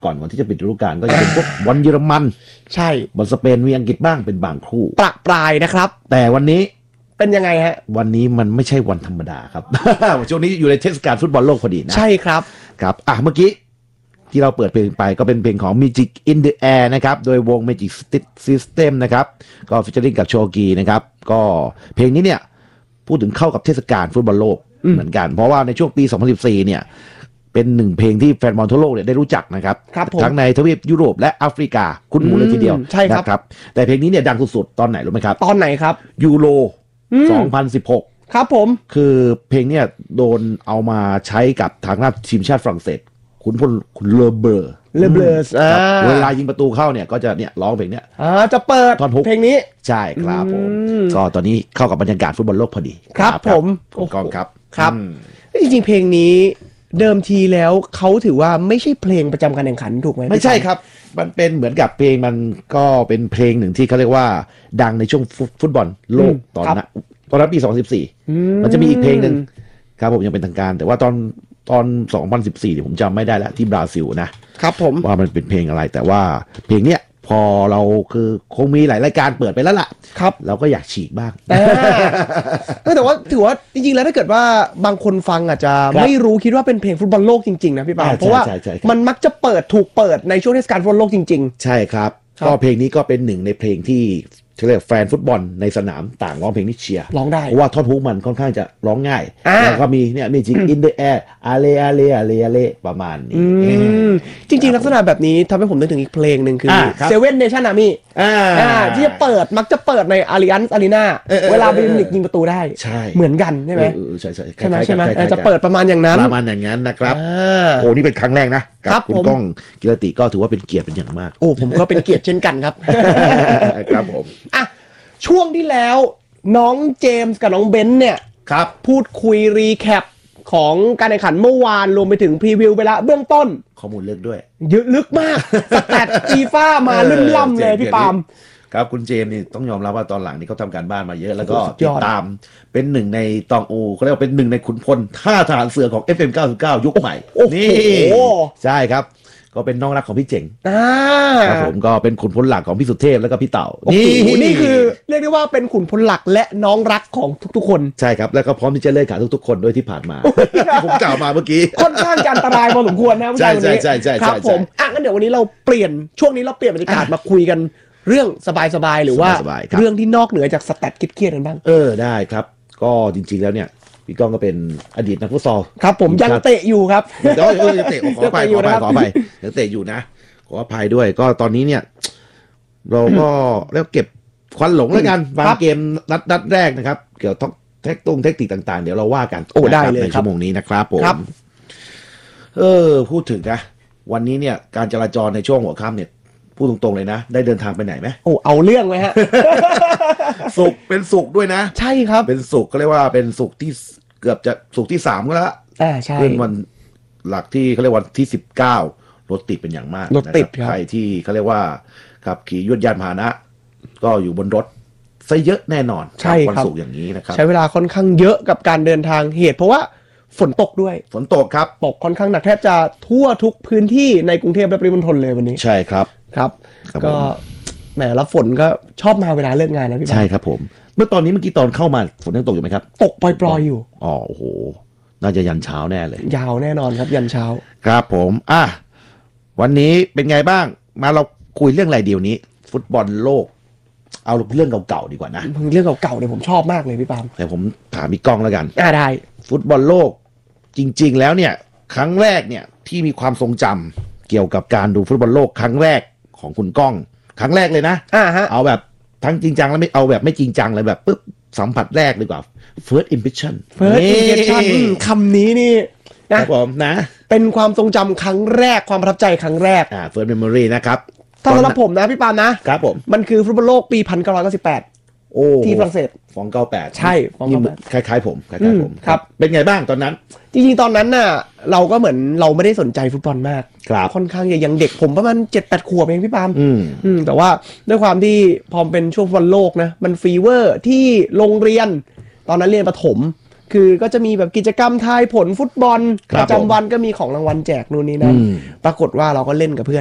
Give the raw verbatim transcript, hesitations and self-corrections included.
ก่อนวันที่จะปิดฤดูกาลก็จะเป็นพวกบอลเยอรมันใช่บอลสเปนมีอังกฤษบ้างเป็นบางคู่ประปรายนะครับแต่วันนี้เป็นยังไงฮะวันนี้มันไม่ใช่วันธรรมดาครับ ช่วงนี้อยู่ในเทศกาลฟุตบอลโลกพอดีนะใช่ครับครับอ่ะเมื่อกี้ที่เราเปิดเพลงไปก็เป็นเพลงของ Magic in the Air นะครับโดยวง Magic System นะครับก็ฟีเจอริ่งกับโชกีนะครับก็เพลงนี้เนี่ยพูดถึงเข้ากับเทศกาลฟุตบอลโลกเหมือนกันเพราะว่าในช่วงปีสองพันสิบสี่เนี่ยเป็นหนึ่งเพลงที่แฟนบอลทั่วโลกเนี่ยได้รู้จักนะครับทั้งในทวีปยุโรปและแอฟริกาคุ้นหูเลยทีเดียวใช่ครับแต่เพลงนี้เนี่ยดังสุดๆตอนไหนรู้ไหมครับตอนไหนครับยูโรสองพันสิบหกครับผมคือเพลงเนี่ยโดนเอามาใช้กับทางหน้าทีมชาติฝรั่งเศสคุณพลคุณเลเบอร์เลเบอร์เวลายิงประตูเข้าเนี่ยก็จะเนี่ยร้องเพลงเนี้ยอ่าจะเปิดเพลงนี้ใช่ครับผมก็ตอนนี้เข้ากับบรรยากาศฟุตบอลโลกพอดีครับผมผมกองครับครับจริงๆเพลงนี้เดิมทีแล้วเขาถือว่าไม่ใช่เพลงประจำการแข่งขันถูกไหมไม่ใช่ครับมันเป็นเหมือนกับเพลงมันก็เป็นเพลงหนึ่งที่เขาเรียกว่าดังในช่วงฟุตบอลโลกตอนนั้นตอนนั้นปีสองพันสิบสี่มันจะมีอีกเพลงหนึ่งครับผมยังเป็นทางการแต่ว่าตอนตอนสองพันสิบสี่เนี่ยผมจำไม่ได้แล้วที่บราซิลนะครับผมว่ามันเป็นเพลงอะไรแต่ว่าเพลงเนี้ยพอเราคือคงมีหลายรายการเปิดไปแล้วล่ะครับเราก็อยากฉีกบ้างแต่ว่าถือว่าจริงๆแล้วถ้าเกิดว่าบางคนฟังอาจจะไม่รู้คิดว่าเป็นเพลงฟุตบอลโลกจริงๆนะพี่ปาเพราะว่ามันมักจะเปิดถูกเปิดในช่วงเทศกาลฟุตบอลโลกจริงๆใช่ครับก็เพลงนี้ก็เป็นหนึ่งในเพลงที่เรียกแฟนฟุตบอลในสนามต่างร้องเพลงนี้เชียร์ร้องได้เพราะว่าท่อนฮุกมันค่อนข้างจะร้องง่ายแล้วก็มีเนี่ยมีจิงอินเดอะแอร์อาเลอาเลอาเลอาเลประมาณนี้จริงๆลักษณะแบบนี้ทำให้ผมนึกถึงอีกเพลงหนึ่งคือเซเว่นเนชั่นอาร์มี่ที่จะเปิดมักจะเปิดในอาริอันส์อารีนาเวลาบีมลิกยิงประตูได้เหมือนกันใช่ไหมใช่ใช่ใช่ไหมใช่ไหมจะเปิดประมาณอย่างนั้นประมาณอย่างนั้นนะครับโอ้นี่เป็นครั้งแรกนะครับคุณก้องกิรติก็ถือว่าเป็นเกียรติเป็นอย่างมากโอ้ผมก็เป็นเกียรติเช่นกันครับครับผมอ่ะช่วงที่แล้วน้องเจมส์กับน้องเบนซ์เนี่ยครับพูดคุยรีแคปของการแข่งขันเมื่อวานรวมไปถึงพรีวิวไปละเบื้องต้นข้อมูลลึกด้วยเยอะลึกมากสแตทฟีฟ่ามาลื่นล่ำเลยพี่ปาล์มครับคุณเจมส์นี่ต้องยอมรับว่าตอนหลังนี่เขาทำการบ้านมาเยอะแล้วก็ติดตามเป็นหนึ่งในตองอูเขาเรียกว่าเป็นหนึ่งในขุนพลท่าทหารเสือของ เอฟ เอ็ม เก้าสิบเก้า ยุคใหม่นี่ใช่ครับก็เป็นน้องรักของพี่เจ๋งครับผมก็เป็นขุนพลหลักของพี่สุเทพแล้วก็พี่เต่านี่นี่คือเรียกได้ว่าเป็นขุนพลหลักและน้องรักของทุกๆคนใช่ครับแล้วก็พร้อมที่จะเลิกขาทุกๆคนด้วยที่ผ่านมาผมกล่าวมาเมื่อกี้ค่อนข้างจะอันตรายพอสมควรนะผู้ชายคนนี้ใช่ใช่ใช่ครับผมอ่ะงั้นเดี๋ยววันนี้เราเปลี่ยนช่วงนี้เราเปลี่ยนบรรยากาศมาคุยกันเรื่องสบายๆหรือว่าเรื่องที่นอกเหนือจากสแตทเครียดๆกันบ้างเออได้ครับก็จริงๆแล้วเนี่ยพี่ก้องก็เป็นอดีตนักฟุตซอลครับผมยังเตะอยู่ครับเดี๋ยวเออยังเตะขอไปขอไปขอไปยังเตะอยู่นะขออภัยด้วยก็ตอนนี้เนี่ยเราก็เรียกเก็บควันหลงแล้วกันบางเกมนัดนัดแรกนะครับเกี่ยวกับเทคนิคเทคนิคต่างๆเดี๋ยวเราว่ากันโอ้ได้เลยในชั่วโมงนี้นะครับผมเออพูดถึงนะวันนี้เนี่ยการจราจรในช่วงหัวค่ำเนี่ยพูดตรงๆเลยนะได้เดินทางไปไหนไหมโอ้เอาเรื่องไหมฮะสุกเป็นสุกด้วยนะใช่ครับเป็นสุกก็เรียกว่าเป็นสุกที่เกือบจะสุกที่สามก็แล้วอ่าใช่ขึ้นวันหลักที่เขาเรียกวันที่สิบเก้ารถติดเป็นอย่างมากรถติดครับใครที่เขาเรียกว่าขับขี่ยวดยานพาหนะก็อยู่บนรถซะเยอะแน่นอนใช่ครับวันศุกร์อย่างนี้นะครับใช้เวลาค่อนข้างเยอะกับการเดินทางเหตุเพราะว่าฝนตกด้วยฝนตกครับตกค่อนข้างหนักแทบจะทั่วทุกพื้นที่ในกรุงเทพและปริมณฑลเลยวันนี้ใช่ครับครับก็แหมแล้วฝนก็ชอบมาเวลาเลิกงานนะพี่ใช่ครับผมเมื่อตอนนี้เมื่อกี้ตอนเข้ามาฝนยังตกอยู่ไหมครับตกปล่อยๆอยู่อ๋อโอ้โหน่าจะยันเช้าแน่เลยยาวแน่นอนครับยันเช้าครับผมอ่ะวันนี้เป็นไงบ้างมาเราคุยเรื่องอะไรเดี๋ยวนี้ฟุตบอลโลกเอาเรื่องเก่าๆดีกว่านะเรื่องเก่าๆเนี่ยผมชอบมากเลยพี่ปาล์มแต่ผมถามพี่ก้องแล้วกันอ่าได้ฟุตบอลโลกจริงๆแล้วเนี่ยครั้งแรกเนี่ยที่มีความทรงจำเกี่ยวกับการดูฟุตบอลโลกครั้งแรกของคุณก้องครั้งแรกเลยนะอ่าฮะเอาแบบทั้งจริงจังแล้วไม่เอาแบบไม่จริงจังเลยแบบปึ๊บสัมผัสแรกดีกว่า first impression first impression คำนี้นี่นะครับผมนะเป็นความทรงจำครั้งแรกความประทับใจครั้งแรกอ่า first memory นะครับถ้าสำหรับผมนะพี่ปานนะครับผมมันคือฟุตบอลโลกปีหนึ่งพันเก้าร้อยเก้าสิบแปดโอ้ที่ฝรั่งเศสสองพันเก้าร้อยเก้าสิบแปดใช่สองพันเก้าร้อยเก้าสิบแปดคล้ายๆผมคล้ายๆผมครับเป็นไงบ้างตอนนั้นจริงๆตอนนั้นน่ะเราก็เหมือนเราไม่ได้สนใจฟุตบอลมากค่อนข้างยังเด็กผมประมาณ เจ็ดแปด ขวบเองพี่ปาล์มอืมอืมแต่ว่าด้วยความที่พอเป็นช่วงฟุตบอลโลกนะมันฟีเวอร์ที่โรงเรียนตอนนั้นเรียนประถมคือก็จะมีแบบกิจกรรมทายผลฟุตบอลประจำวันก็มีของรางวัลแจกนู่นนี่นั่นปรากฏว่าเราก็เล่นกับเพื่อน